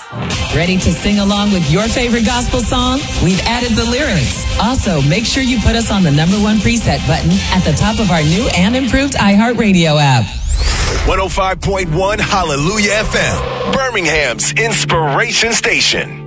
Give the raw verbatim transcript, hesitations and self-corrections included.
Ready to sing along with your favorite gospel song? We've added the lyrics. Also, make sure you put us on the number one preset button at the top of our new and improved iHeartRadio app. one oh five point one Hallelujah F M, Birmingham's inspiration station.